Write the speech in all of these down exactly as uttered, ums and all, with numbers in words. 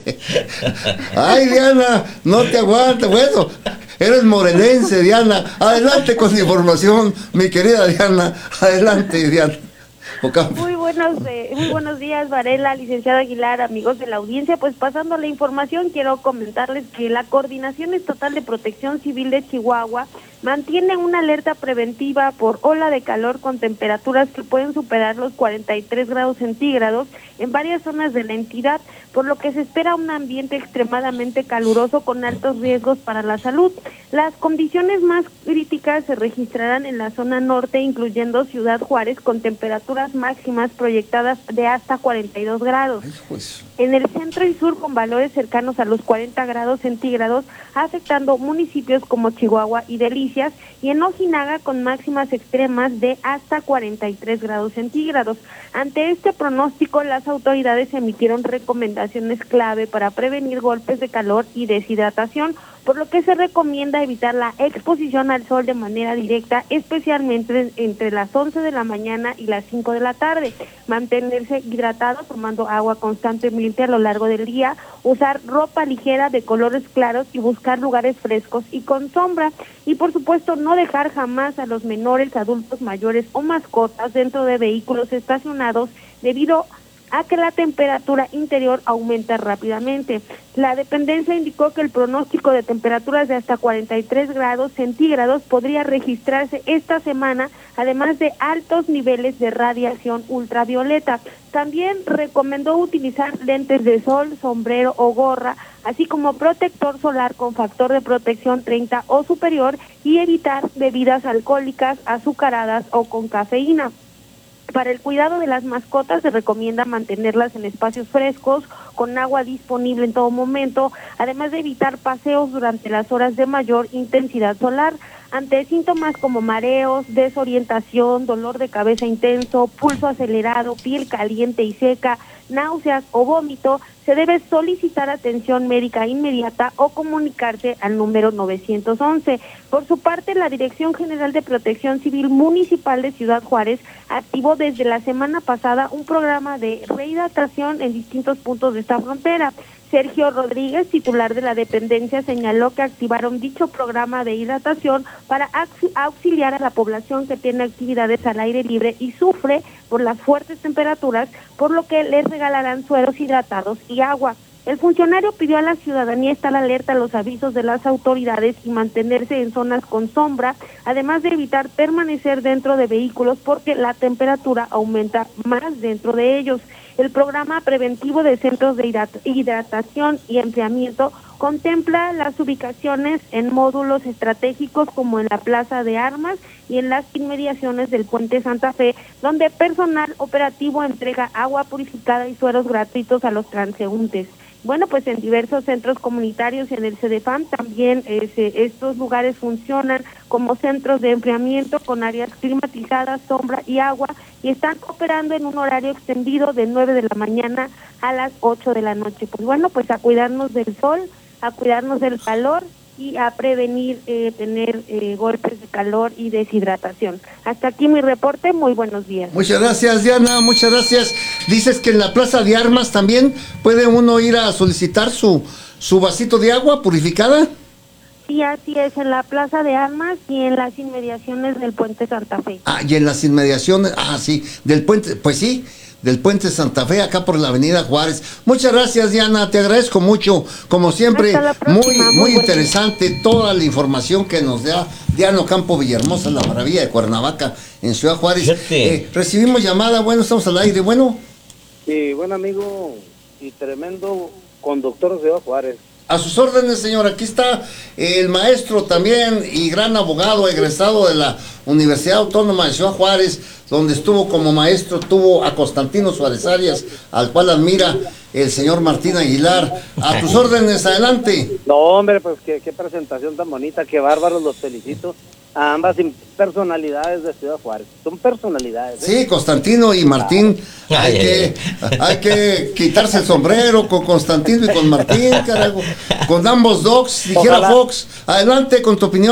Ay, Diana, no te aguanto. Bueno, eres morelense, Diana. Adelante con la información, mi querida Diana. Adelante, Diana. Ocampo. Muy buenos, eh, muy buenos días, Varela, licenciado Aguilar, amigos de la audiencia. Pues pasando a la información, quiero comentarles que la Coordinación Estatal de Protección Civil de Chihuahua mantiene una alerta preventiva por ola de calor con temperaturas que pueden superar los cuarenta y tres grados centígrados en varias zonas de la entidad, por lo que se espera un ambiente extremadamente caluroso con altos riesgos para la salud. Las condiciones más críticas se registrarán en la zona norte, incluyendo Ciudad Juárez, con temperaturas máximas proyectadas de hasta cuarenta y dos grados. En el centro y sur, con valores cercanos a los cuarenta grados centígrados, afectando municipios como Chihuahua y Delicias, y en Ojinaga con máximas extremas de hasta cuarenta y tres grados centígrados. Ante este pronóstico, las autoridades emitieron recomendaciones clave para prevenir golpes de calor y deshidratación, por lo que se recomienda evitar la exposición al sol de manera directa, especialmente entre las once de la mañana y las cinco de la tarde, mantenerse hidratado tomando agua constantemente a lo largo del día, usar ropa ligera de colores claros y buscar lugares frescos y con sombra, y por supuesto no dejar jamás a los menores, adultos mayores o mascotas dentro de vehículos estacionados debido a que la temperatura interior aumenta rápidamente. La dependencia indicó que el pronóstico de temperaturas de hasta cuarenta y tres grados centígrados podría registrarse esta semana, además de altos niveles de radiación ultravioleta. También recomendó utilizar lentes de sol, sombrero o gorra, así como protector solar con factor de protección treinta o superior, y evitar bebidas alcohólicas, azucaradas o con cafeína. Para el cuidado de las mascotas se recomienda mantenerlas en espacios frescos, con agua disponible en todo momento, además de evitar paseos durante las horas de mayor intensidad solar. Ante síntomas como mareos, desorientación, dolor de cabeza intenso, pulso acelerado, piel caliente y seca, náuseas o vómito, se debe solicitar atención médica inmediata o comunicarse al número novecientos once. Por su parte, la Dirección General de Protección Civil Municipal de Ciudad Juárez activó desde la semana pasada un programa de rehidratación en distintos puntos de esta frontera. Sergio Rodríguez, titular de la dependencia, señaló que activaron dicho programa de hidratación para auxiliar a la población que tiene actividades al aire libre y sufre por las fuertes temperaturas, por lo que les regalarán sueros hidratados y agua. El funcionario pidió a la ciudadanía estar alerta a los avisos de las autoridades y mantenerse en zonas con sombra, además de evitar permanecer dentro de vehículos porque la temperatura aumenta más dentro de ellos. El programa preventivo de centros de hidratación y enfriamiento contempla las ubicaciones en módulos estratégicos como en la Plaza de Armas y en las inmediaciones del Puente Santa Fe, donde personal operativo entrega agua purificada y sueros gratuitos a los transeúntes. Bueno, pues en diversos centros comunitarios y en el CEDEFAM también eh, se, estos lugares funcionan como centros de enfriamiento con áreas climatizadas, sombra y agua, y están operando en un horario extendido de nueve de la mañana a las ocho de la noche. Pues bueno, pues a cuidarnos del sol, a cuidarnos del calor y a prevenir eh, tener eh, golpes de calor y deshidratación. Hasta aquí mi reporte, muy buenos días. Muchas gracias, Diana, muchas gracias. Dices que en la Plaza de Armas también puede uno ir a solicitar su, su vasito de agua purificada. Sí, así es, en la Plaza de Armas y en las inmediaciones del Puente Santa Fe. Ah, y en las inmediaciones, ah, sí, del puente, pues sí, del Puente Santa Fe, acá por la Avenida Juárez. Muchas gracias, Diana, te agradezco mucho, como siempre, próxima, muy muy, muy interesante bueno. toda la información que nos da Diana Ocampo Villahermosa, la maravilla de Cuernavaca, en Ciudad Juárez. Eh, recibimos llamada, bueno, estamos al aire, bueno. Sí, buen amigo y tremendo conductor de Ciudad Juárez. A sus órdenes, señor, aquí está el maestro también y gran abogado egresado de la Universidad Autónoma de Ciudad Juárez, donde estuvo como maestro, tuvo a Constantino Suárez Arias, al cual admira el señor Martín Aguilar. A tus órdenes, adelante. No, hombre, pues qué, qué presentación tan bonita, qué bárbaros, los felicito a ambas personalidades de Ciudad Juárez. Son personalidades, ¿eh? Sí, Constantino y Martín, hay, ay, que, ay. hay que quitarse el sombrero con Constantino y con Martín, carajo. Con ambos docs, dijera Ojalá. Fox. Adelante con tu opinión.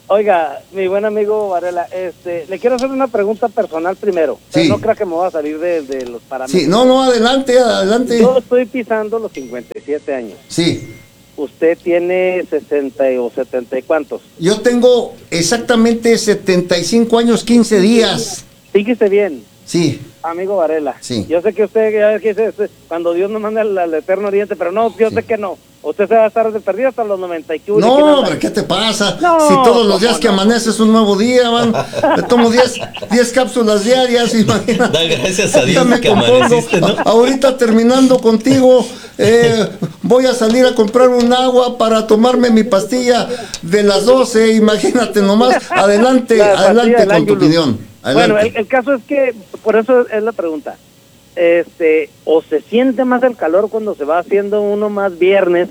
Oiga, mi buen amigo Varela, este, le quiero hacer una pregunta personal primero. Sí. No creo que me voy a salir de, de los parámetros. Sí, no, no, adelante, adelante. Yo estoy pisando los cincuenta y siete años. Sí. Usted tiene sesenta o setenta y cuántos. Yo tengo exactamente setenta y cinco años, quince días. Fíjese bien. Sí. Amigo Varela, sí. Yo sé que usted, ya que dice, cuando Dios nos manda al, al Eterno Oriente, pero no, yo sí. sé que no. Usted se va a estar de perdido hasta los noventa y uno. No, hombre, ¿qué te pasa? No, si todos los días que no? amaneces es un nuevo día, man. Me tomo diez cápsulas diarias, imagina. Da gracias a Dios que compongo. amaneciste, ¿no? Ahorita terminando contigo, eh, voy a salir a comprar un agua para tomarme mi pastilla de las doce, imagínate nomás. Adelante, adelante con tu opinión. Adelante. Bueno, el, el caso es que, por eso es la pregunta. Este, o se siente más el calor cuando se va haciendo uno más viernes,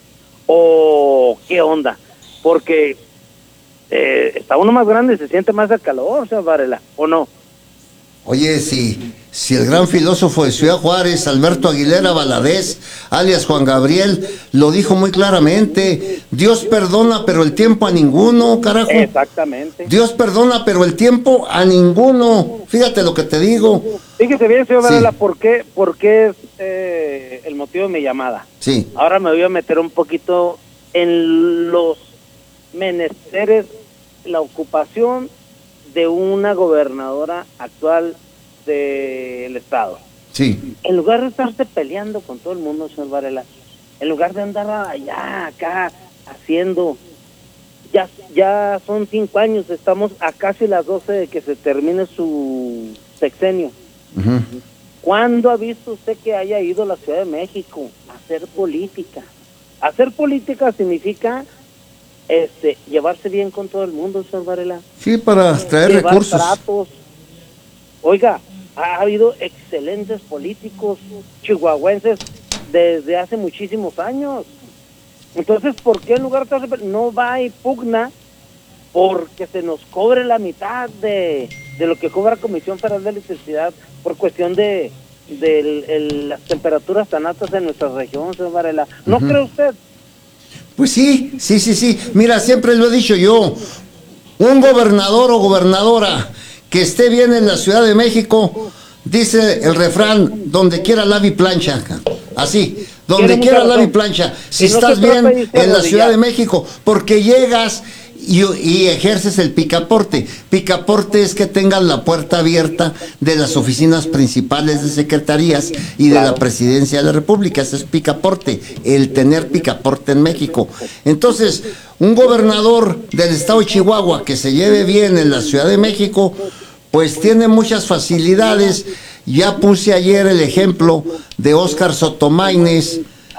o qué onda, porque eh, está uno más grande y se siente más el calor, señor Varela, ¿o no? Oye, si, si el gran filósofo de Ciudad Juárez, Alberto Aguilera Valadez, alias Juan Gabriel, lo dijo muy claramente, Dios perdona pero el tiempo a ninguno, carajo. Exactamente. Dios perdona pero el tiempo a ninguno, fíjate lo que te digo. Fíjese bien, señor Varela, sí. ¿por qué, por qué es eh, el motivo de mi llamada? Sí. Ahora me voy a meter un poquito en los menesteres, la ocupación de una gobernadora actual del estado. Sí. En lugar de estarse peleando con todo el mundo, señor Varela, en lugar de andar allá, acá, haciendo, ya, ya son cinco años, estamos a casi las doce de que se termine su sexenio. Uh-huh. ¿Cuándo ha visto usted que haya ido a la Ciudad de México a hacer política? Hacer política significa este llevarse bien con todo el mundo, señor Varela. Sí, para traer Llevar recursos. Tratos. Oiga, ha habido excelentes políticos chihuahuenses desde hace muchísimos años. Entonces, ¿por qué en lugar de no va y pugna porque se nos cobre la mitad de, de lo que cobra Comisión Federal de Electricidad por cuestión de, de el, el, las temperaturas tan altas en nuestra región, señor Varela? ¿No uh-huh. cree usted? Pues sí, sí, sí, sí. Mira, siempre lo he dicho yo, un gobernador o gobernadora que esté bien en la Ciudad de México, dice el refrán, donde quiera lava y plancha. Así, donde quiera lava y plancha. Si no estás bien en la Ciudad de México, porque llegas y, y ejerces el picaporte. Picaporte es que tengas la puerta abierta de las oficinas principales de secretarías y de la Presidencia de la República. Ese es picaporte, el tener picaporte en México. Entonces, un gobernador del estado de Chihuahua que se lleve bien en la Ciudad de México, pues tiene muchas facilidades. Ya puse ayer el ejemplo de Óscar Sotomaines,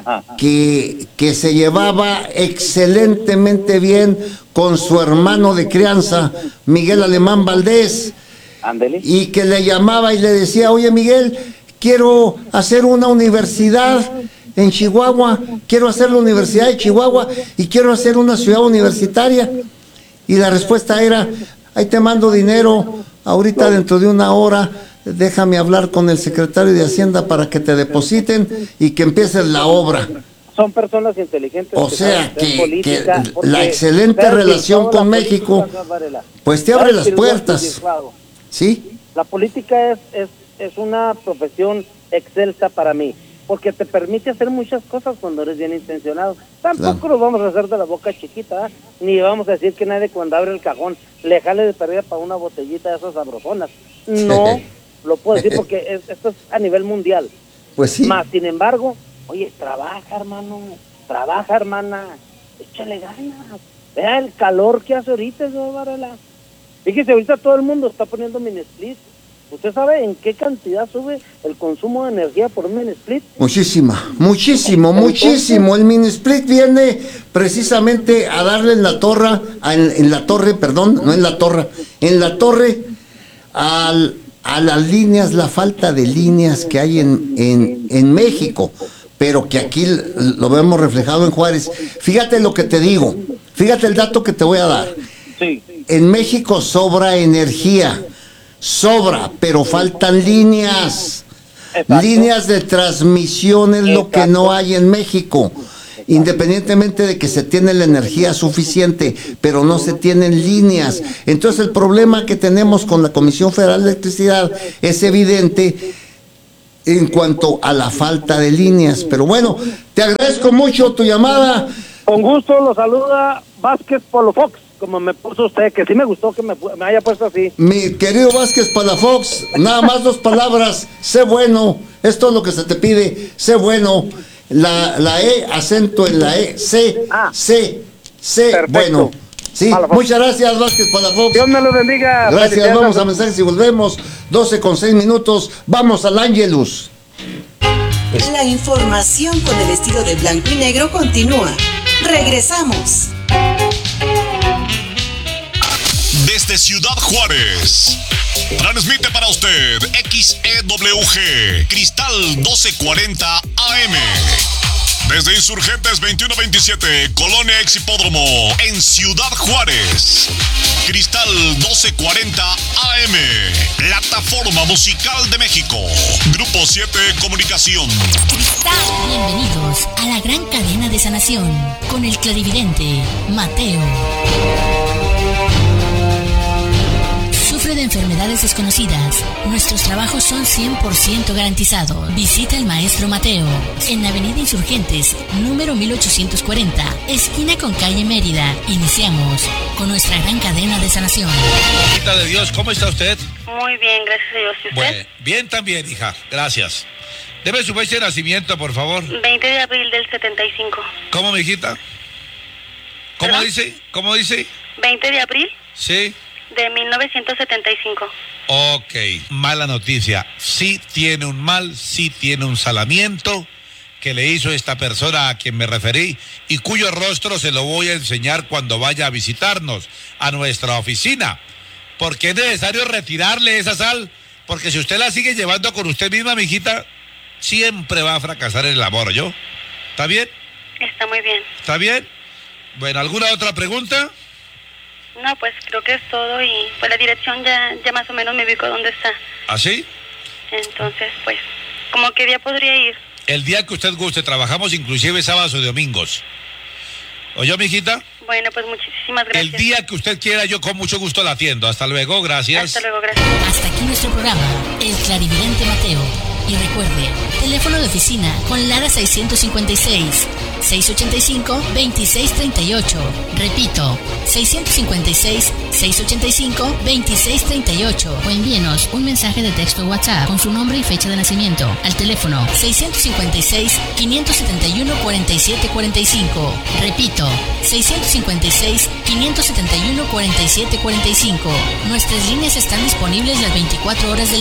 que, que se llevaba excelentemente bien con su hermano de crianza, Miguel Alemán Valdés, Ándele. Y que le llamaba y le decía, oye Miguel, quiero hacer una universidad en Chihuahua, quiero hacer la Universidad de Chihuahua y quiero hacer una ciudad universitaria. Y la respuesta era, ahí te mando dinero, ahorita dentro de una hora, déjame hablar con el secretario de Hacienda para que te depositen y que empieces la obra. Son personas inteligentes. O sea, que, que la excelente relación con México, pues te abre las puertas. ¿Sí? La política es, es, es una profesión excelsa para mí, porque te permite hacer muchas cosas cuando eres bien intencionado. Tampoco claro. Lo vamos a hacer de la boca chiquita, ¿eh? Ni vamos a decir que nadie cuando abre el cajón le jale de pérdida para una botellita de esas sabrosonas. No. Lo puedo decir porque es, esto es a nivel mundial. Pues sí. Más, sin embargo, oye, trabaja, hermano, trabaja, hermana, échale ganas. Vea el calor que hace ahorita, señor Varela. Fíjese, ahorita todo el mundo está poniendo mini split. ¿Usted sabe en qué cantidad sube el consumo de energía por un mini split? Muchísima, muchísimo, muchísimo. El mini split viene precisamente a darle en la torre, en, en la torre, perdón, no en la torre, en la torre al... a las líneas, la falta de líneas que hay en, en, en México, pero que aquí lo vemos reflejado en Juárez. Fíjate lo que te digo, fíjate el dato que te voy a dar. Sí. En México sobra energía, sobra, pero faltan líneas. Exacto. Líneas de transmisión es Exacto. Lo que no hay en México. independientemente de que se tiene la energía suficiente, pero no se tienen líneas. Entonces el problema que tenemos con la Comisión Federal de Electricidad es evidente en cuanto a la falta de líneas. Pero bueno, te agradezco mucho tu llamada. Con gusto lo saluda Vázquez Polo Fox, como me puso usted, que sí me gustó que me, me haya puesto así. Mi querido Vázquez Palafox, nada más dos palabras: sé bueno. Esto es lo que se te pide: sé bueno. La, la E, acento en la E, sé, Ah. sé, sé, Perfecto. bueno. Sí, Palafox. muchas gracias, Vázquez Palafox. Dios me lo bendiga. Gracias, Felicidades. vamos a mensajes y volvemos. doce con seis minutos, vamos al Ángelus. La información con el estilo de blanco y negro continúa. Regresamos. Desde Ciudad Juárez, transmite para usted X E W G, Cristal doce cuarenta A M. Desde Insurgentes veintiuno veintisiete, Colonia Ex Hipódromo, en Ciudad Juárez. Cristal doce cuarenta A M, Plataforma Musical de México. Grupo siete Comunicación. Bienvenidos a la gran cadena de sanación con el clarividente Mateo. Sufre de enfermedades desconocidas. Nuestros trabajos son cien por ciento garantizados. Visita al maestro Mateo en Avenida Insurgentes, número mil ochocientos cuarenta, esquina con calle Mérida. Iniciamos con nuestra gran cadena de sanación. Hijita de Dios, ¿cómo está usted? Muy bien, gracias a Dios. ¿Y usted? Bueno, bien también, hija, gracias. Debe su fecha de nacimiento, por favor. veinte de abril del setenta y cinco. ¿Cómo, mi hijita? ¿Cómo ¿Perdón? dice? ¿Cómo dice? veinte de abril Sí. de mil novecientos setenta y cinco. Ok, mala noticia. Sí tiene un mal, sí tiene un salamiento que le hizo esta persona a quien me referí y cuyo rostro se lo voy a enseñar cuando vaya a visitarnos a nuestra oficina. Porque es necesario retirarle esa sal, porque si usted la sigue llevando con usted misma, mijita, siempre va a fracasar en el amor, ¿yo? ¿Está bien? Está muy bien. ¿Está bien? Bueno, ¿alguna otra pregunta? No, pues creo que es todo y pues la dirección ya, ya más o menos me ubico dónde está. ¿Así? Entonces, pues, ¿cómo qué día podría ir? El día que usted guste, trabajamos inclusive sábados y domingos. ¿Oyó, mijita? Bueno, pues muchísimas gracias. El día que usted quiera, yo con mucho gusto la atiendo. Hasta luego, gracias. Hasta luego, gracias. Hasta aquí nuestro programa, El Clarividente Mateo. Y recuerde, teléfono de oficina con Lara seiscientos cincuenta y seis, seiscientos ochenta y cinco, veintiséis treinta y ocho. Repito, seiscientos cincuenta y seis, seiscientos ochenta y cinco, veintiséis treinta y ocho. O envíenos un mensaje de texto WhatsApp con su nombre y fecha de nacimiento al teléfono seiscientos cincuenta y seis, quinientos setenta y uno, cuarenta y siete cuarenta y cinco. Repito, seiscientos cincuenta y seis, quinientos setenta y uno, cuarenta y siete cuarenta y cinco. Nuestras líneas están disponibles las veinticuatro horas del